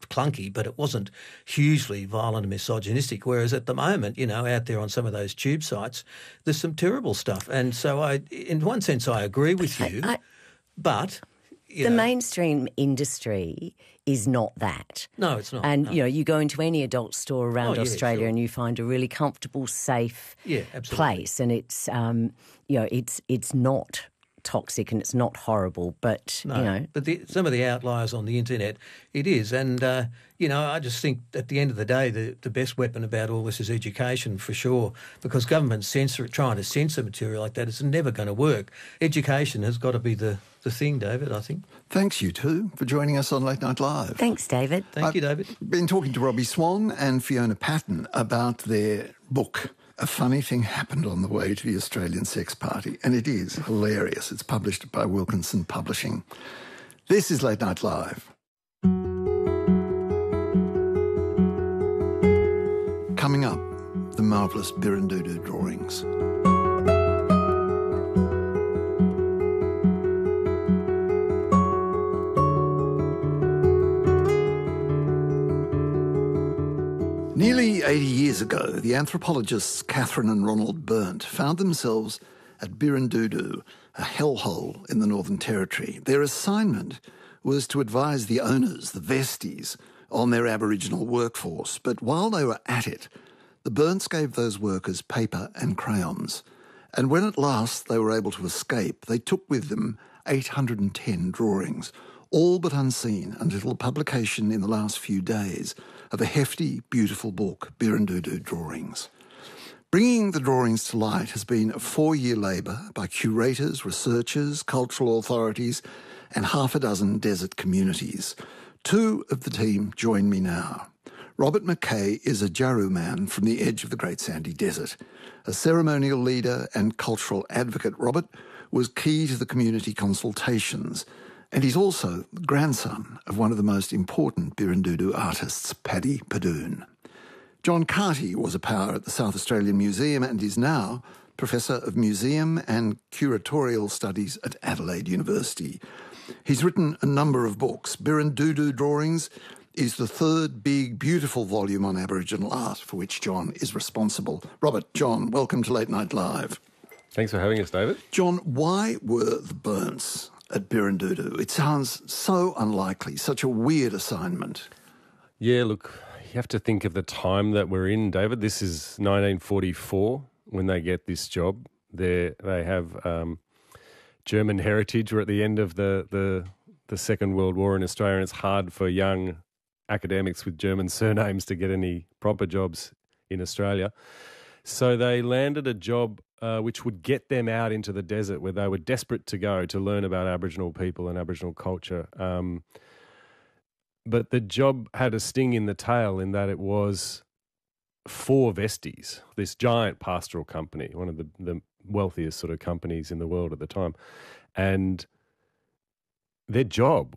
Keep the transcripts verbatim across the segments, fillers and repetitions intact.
clunky, but it wasn't hugely violent and misogynistic. Whereas at the moment, you know, out there on some of those tube sites, there's some terrible stuff. And so I, in one sense, I agree with you, I, I, but... You the know. mainstream industry is not that. No, it's not. And, no. you know, you go into any adult store around oh, yeah, Australia sure. and you find a really comfortable, safe yeah, absolutely. place. And it's, um, you know, it's it's not toxic and it's not horrible, but, no, you know. But the, some of the outliers on the internet, it is. And, uh, you know, I just think at the end of the day, the, the best weapon about all this is education for sure, because government censor, trying to censor material like that is never going to work. Education has got to be the, the thing, David, I think. Thanks, you two, for joining us on Late Night Live. Thanks, David. Thank I've you, David. been talking to Robbie Swan and Fiona Patton about their book, A Funny Thing Happened on the Way to the Australian Sex Party, and it is hilarious. It's published by Wilkinson Publishing. This is Late Night Live. Coming up, the marvellous Birrindudu drawings. Nearly eighty years ago, the anthropologists Catherine and Ronald Berndt found themselves at Birrindudu, a hellhole in the Northern Territory. Their assignment was to advise the owners, the Vesties, on their Aboriginal workforce. But while they were at it, the Bernts gave those workers paper and crayons. And when at last they were able to escape, they took with them eight hundred ten drawings, all but unseen until the publication in the last few days of a hefty, beautiful book, Birrindudu Drawings. Bringing the drawings to light has been a four-year labour by curators, researchers, cultural authorities and half a dozen desert communities. Two of the team join me now. Robert McKay is a Jaru man from the edge of the Great Sandy Desert. A ceremonial leader and cultural advocate, Robert was key to the community consultations, and he's also the grandson of one of the most important Birrindudu artists, Paddy Padoon. John Carty was a power at the South Australian Museum and is now Professor of Museum and Curatorial Studies at Adelaide University. He's written a number of books. Birrindudu Drawings is the third big, beautiful volume on Aboriginal art for which John is responsible. Robert, John, welcome to Late Night Live. Thanks for having us, David. John, why were the Bernts at Birrindudu? It sounds so unlikely, such a weird assignment. Yeah, look, you have to think of the time that we're in, David. This is nineteen forty-four when they get this job. They're, they have um, German heritage. We're at the end of the, the, the Second World War in Australia, and it's hard for young academics with German surnames to get any proper jobs in Australia. So they landed a job uh, which would get them out into the desert where they were desperate to go to learn about Aboriginal people and Aboriginal culture. Um, but the job had a sting in the tail in that it was for Vesties, this giant pastoral company, one of the, the wealthiest sort of companies in the world at the time. And their job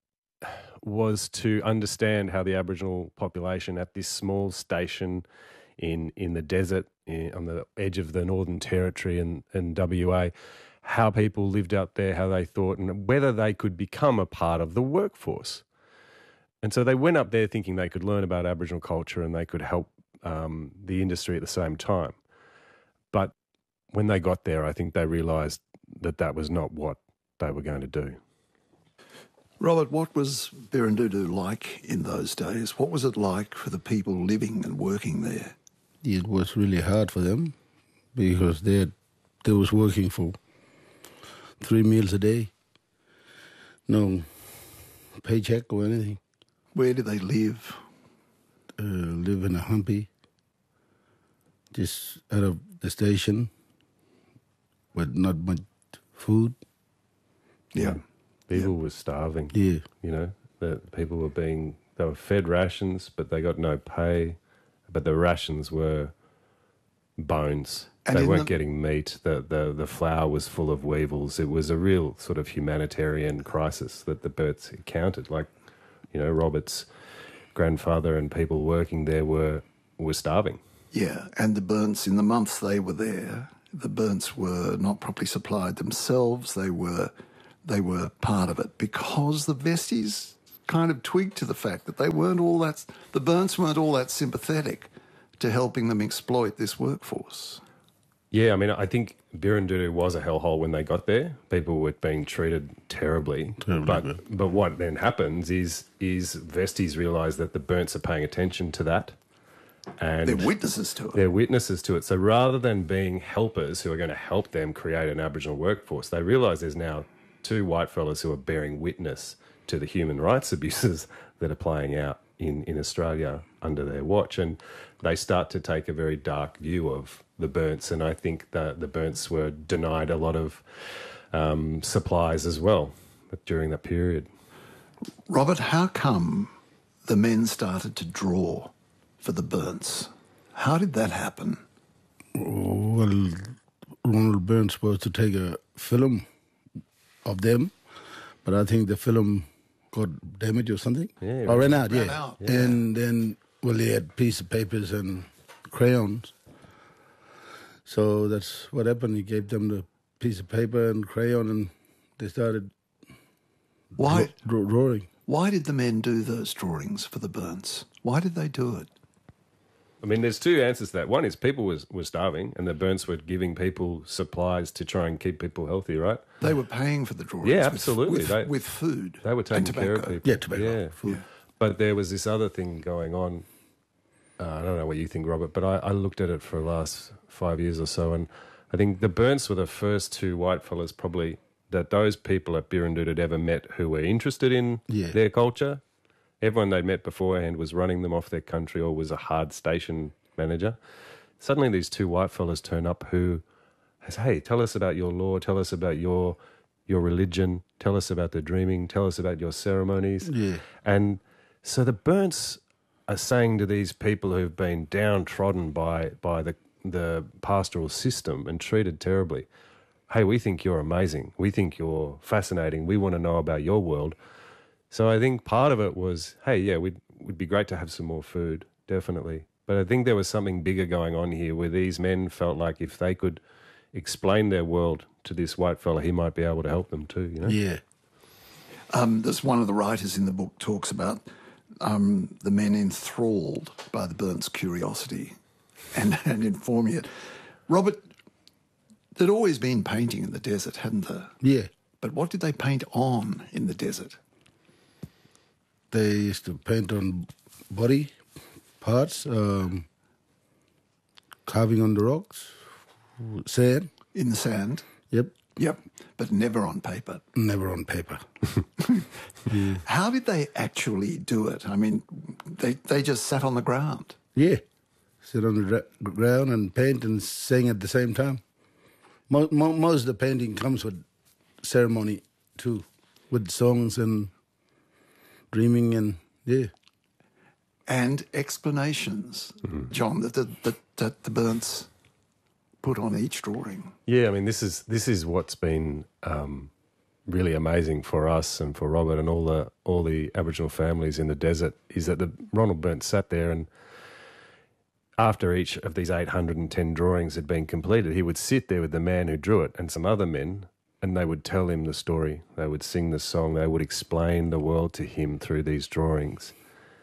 was to understand how the Aboriginal population at this small station in in the desert, in, on the edge of the Northern Territory and, and W A, how people lived out there, how they thought, and whether they could become a part of the workforce. And so they went up there thinking they could learn about Aboriginal culture and they could help um, the industry at the same time. But when they got there, I think they realised that that was not what they were going to do. Robert, what was Birrindudu like in those days? What was it like for the people living and working there? It was really hard for them because they they was working for three meals a day, no paycheck or anything. Where did they live? Uh, live in a humpy, just out of the station, with not much food. Yeah. People yeah. were starving. Yeah. You know, the people were being, they were fed rations, but they got no pay. But the rations were bones. And they weren't the... getting meat. The, the the flour was full of weevils. It was a real sort of humanitarian crisis that the Bernts encountered. Like, you know, Robert's grandfather and people working there were were starving. Yeah, and the Bernts, in the months they were there, the Bernts were not properly supplied themselves. They were they were part of it because the Vesties kind of twig to the fact that they weren't all that, the Bernts weren't all that sympathetic to helping them exploit this workforce. Yeah, I mean, I think Birrindudu was a hellhole when they got there. People were being treated terribly. Terribly, but yeah. but what then happens is is Vesties realise that the Bernts are paying attention to that. And They're witnesses to it. they're witnesses to it. So rather than being helpers who are going to help them create an Aboriginal workforce, they realise there's now two white fellas who are bearing witness to the human rights abuses that are playing out in, in Australia under their watch. And they start to take a very dark view of the Bernts. And I think that the Bernts were denied a lot of um, supplies as well during that period. Robert, how come the men started to draw for the Bernts? How did that happen? Well, Ronald Byrne was to take a film of them, but I think the film got damaged or something. Yeah, or ran out, ran yeah. out, yeah. And then, well, they had piece of papers and crayons. So that's what happened. He gave them the piece of paper and crayon, and they started Why, draw, drawing. why did the men do those drawings for the Bernts? Why did they do it? I mean, there's two answers to that. One is people was, were starving and the Bernts were giving people supplies to try and keep people healthy, right? They were paying for the drawings. Yeah, with- absolutely. With, They- with food. They were taking and care of tobacco. people. Yeah, tobacco. Yeah. Food. But there was this other thing going on. Uh, I don't know what you think, Robert, but I, I looked at it for the last five years or so, and I think the Bernts were the first two white fellas probably that those people at Birrindudu had ever met who were interested in Yeah. their culture. Everyone they'd met beforehand was running them off their country or was a hard station manager. Suddenly these two white fellas turn up who say, hey, tell us about your law, tell us about your your religion, tell us about the dreaming, tell us about your ceremonies. Yeah. And so the Bernts are saying to these people who've been downtrodden by by the the pastoral system and treated terribly, hey, we think you're amazing. We think you're fascinating. We want to know about your world. So I think part of it was, hey, yeah, we'd, would be great to have some more food, definitely. But I think there was something bigger going on here where these men felt like if they could explain their world to this white fella, he might be able to help them too, you know? Yeah. Um, there's one of the writers in the book talks about um, the men enthralled by the Bernts' curiosity and, and informing it. Robert, there'd always been painting in the desert, hadn't there? Yeah. But what did they paint on in the desert? They used to paint on body parts, um, carving on the rocks, sand. In the sand? Yep. Yep. But never on paper. Never on paper. yeah. How did they actually do it? I mean, they, they just sat on the ground. Yeah. Sit on the dra- ground and paint and sing at the same time. Mo- mo- most of the painting comes with ceremony too, with songs and dreaming and, yeah. And explanations, John, that the, that, that the Bernts put on each drawing. Yeah, I mean, this is this is what's been um, really amazing for us and for Robert and all the all the Aboriginal families in the desert is that the Ronald Byrne sat there and after each of these eight hundred ten drawings had been completed, he would sit there with the man who drew it and some other men, and they would tell him the story. They would sing the song. They would explain the world to him through these drawings.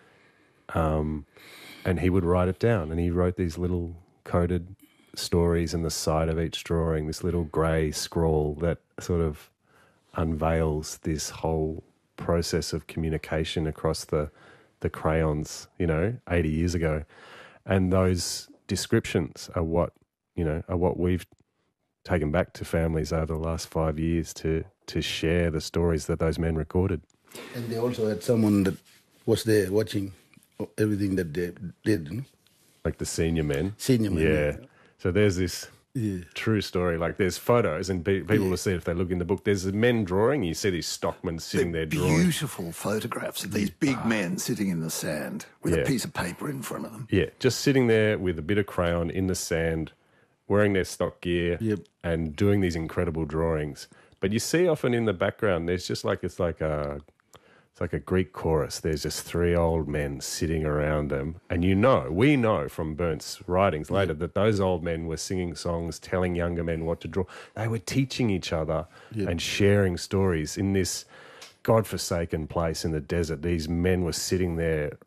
Um, and he would write it down, and he wrote these little coded stories in the side of each drawing, this little grey scroll that sort of unveils this whole process of communication across the, the crayons, you know, eighty years ago. And those descriptions are what, you know, are what we've taken back to families over the last five years to, to share the stories that those men recorded. And they also had someone that was there watching everything that they did, you know? Like the senior men. Senior men. Yeah. So there's this Yeah. true story. Like there's photos, and pe- people Yeah. will see it if they look in the book. There's men drawing. You see these stockmen sitting They're there drawing. beautiful photographs of these big men sitting in the sand with Yeah. a piece of paper in front of them. Yeah, just sitting there with a bit of crayon in the sand, wearing their stock gear, Yep. and doing these incredible drawings. But you see often in the background, there's just like it's like a it's like a Greek chorus. There's just three old men sitting around them, and you know, we know from Bernts' writings later that those old men were singing songs, telling younger men what to draw. They were teaching each other Yep. and sharing stories in this godforsaken place in the desert. These men were sitting there